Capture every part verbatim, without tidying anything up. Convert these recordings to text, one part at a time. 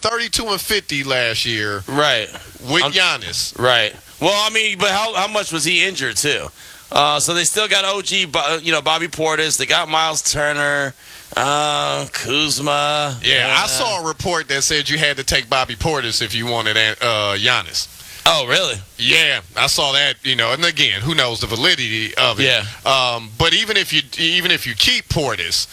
thirty-two and fifty last year. Right. With I'm, Giannis. Right. Well, I mean, but how how much was he injured too? Uh, so they still got O G, you know, Bobby Portis. They got Miles Turner, uh, Kuzma. Yeah, uh, I saw a report that said you had to take Bobby Portis if you wanted uh, Giannis. Oh, really? Yeah, I saw that. You know, and again, who knows the validity of it? Yeah. Um, but even if you even if you keep Portis,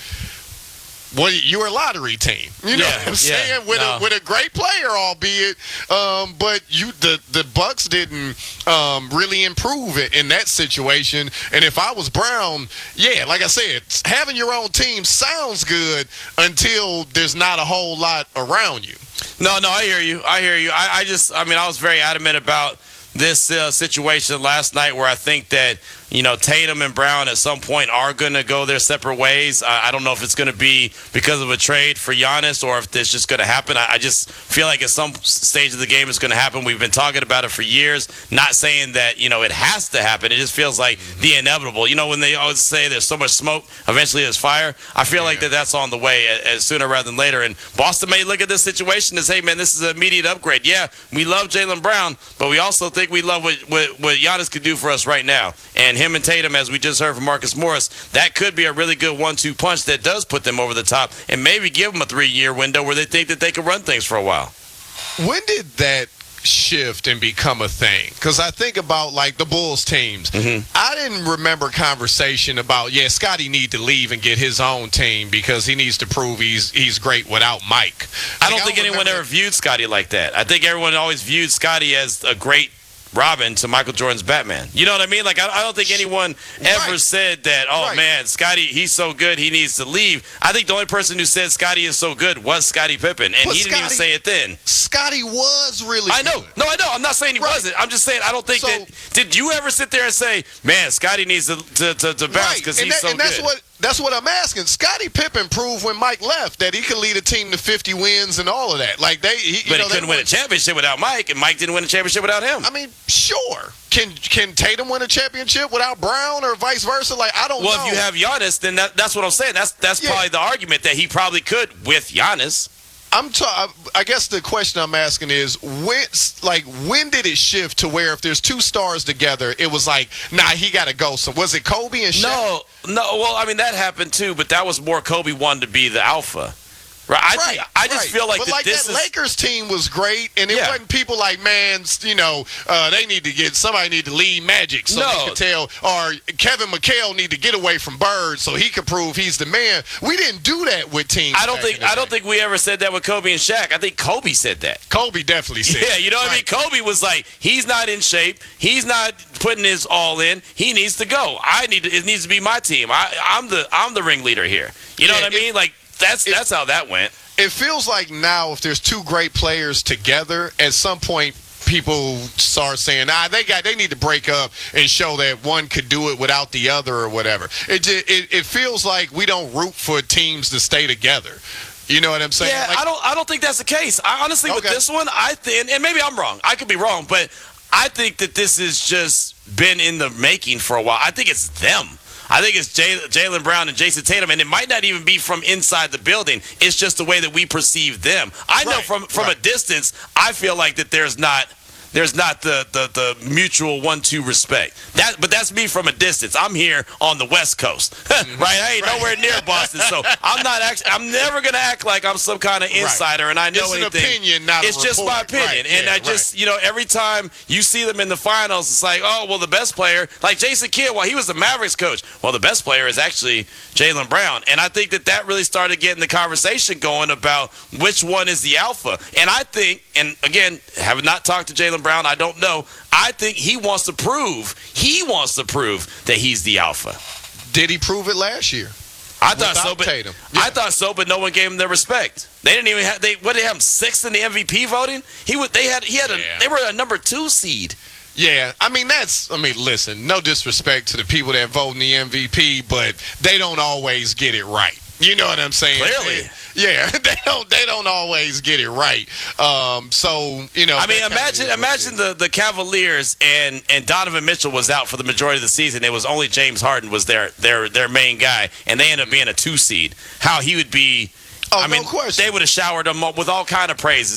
well, you're a lottery team. You know Yeah, what I'm saying? yeah, with no. a with a great player, albeit, um, but you the the Bucks didn't um, really improve it in that situation. And if I was Brown, yeah, like I said, having your own team sounds good until there's not a whole lot around you. No, no, I hear you. I hear you. I, I just, I mean, I was very adamant about this uh, situation last night where I think that, you know, Tatum and Brown at some point are going to go their separate ways. I, I don't know if it's going to be because of a trade for Giannis or if it's just going to happen. I, I just feel like at some stage of the game it's going to happen. We've been talking about it for years, not saying that, you know, it has to happen. It just feels like the inevitable. You know, when they always say there's so much smoke, eventually there's fire. I feel yeah. like that that's on the way as, as sooner rather than later. And Boston may look at this situation as, hey, man, this is an immediate upgrade. Yeah, we love Jaylen Brown, but we also think we love what, what, what Giannis could do for us right now. And him and Tatum, as we just heard from Marcus Morris, that could be a really good one two punch that does put them over the top and maybe give them a three-year window where they think that they can run things for a while. When did that shift and become a thing? Because I think about, like, the Bulls teams. Mm-hmm. I didn't remember conversation about, yeah, Scotty need to leave and get his own team because he needs to prove he's he's great without Mike. I don't like, think I don't anyone ever viewed Scotty like that. I think everyone always viewed Scotty as a great Robin to Michael Jordan's Batman. You know what I mean? Like, I, I don't think anyone ever right. said that, oh, right. man, Scotty, he's so good, he needs to leave. I think the only person who said Scotty is so good was Scottie Pippen, and but he didn't Scotty, even say it then. Scotty was really I know. good. No, I know. I'm not saying he right. wasn't. I'm just saying I don't think so, that – did you ever sit there and say, man, Scotty needs to, to, to, to bounce because right. he's that, so and that's good? What, That's what I'm asking. Scottie Pippen proved when Mike left that he could lead a team to fifty wins and all of that. Like they, he, but you know, he couldn't win a championship without Mike, and Mike didn't win a championship without him. I mean, sure. Can can Tatum win a championship without Brown or vice versa? Like I don't well, know. Well, if you have Giannis, then that, that's what I'm saying. That's that's yeah. probably the argument that he probably could with Giannis. I'm ta- I guess the question I'm asking is when, like, when did it shift to where if there's two stars together, it was like, nah, he got to go. So was it Kobe and Shaq? No, no. Well, I mean that happened too, but that was more Kobe wanted to be the alpha. Right, I, right, think, I just right. feel like but that like this that is, Lakers team was great, and it yeah. wasn't people like, man, you know, uh, they need to get somebody need to lead Magic so no. they could tell, or Kevin McHale need to get away from Bird so he could prove he's the man. We didn't do that with teams. I don't think I don't think we ever said that with Kobe and Shaq. I think Kobe said that. Kobe definitely said. Yeah, you know what right. I mean. Kobe was like, he's not in shape. He's not putting his all in. He needs to go. I need to, it needs to be my team. I, I'm the I'm the ringleader here. You know yeah, what I it, mean? Like that's it, that's how that went. It feels like now if there's two great players together, at some point people start saying, nah, they got they need to break up and show that one could do it without the other or whatever. It it, it feels like we don't root for teams to stay together. You know what I'm saying? Yeah, like, I don't I don't think that's the case. I honestly okay. with this one, I think, and maybe I'm wrong. I could be wrong, but I think that this has just been in the making for a while. I think it's them. I think it's Jay, Jaylen Brown and Jason Tatum, and it might not even be from inside the building. It's just the way that we perceive them. I know right, from, from right. a distance, I feel like that there's not there's not the, the, the mutual one two respect. That, but that's me from a distance. I'm here on the West Coast, right? I ain't right. nowhere near Boston, so I'm not actually. I'm never gonna act like I'm some kind of insider right. and I know it's anything. It's an opinion, not It's a just report. my opinion, right. and yeah, I just right. you know every time you see them in the finals, it's like, oh well, the best player, like Jason Kidd, while he was the Mavericks coach, well the best player is actually Jaylen Brown, and I think that that really started getting the conversation going about which one is the alpha, and I think, and again, have not talked to Jaylen Brown, I don't know. I think he wants to prove, he wants to prove that he's the alpha. Did he prove it last year? I thought so, but Tatum. Yeah. I thought so, but no one gave him the respect. They didn't even have they. What did they have him sixth in the M V P voting? He would. They had. He had a. Yeah. They were a number two seed. Yeah, I mean that's. I mean, listen. No disrespect to the people that vote in the M V P, but they don't always get it right. You know what I'm saying? Clearly. Yeah, they don't. They don't always get it right. Um, so you know. I mean, imagine, imagine the, the Cavaliers and, and Donovan Mitchell was out for the majority of the season. It was only James Harden was their their their main guy, and they ended up being a two seed. How he would be. Oh, I mean, no question. they would have showered him up with all kind of praises.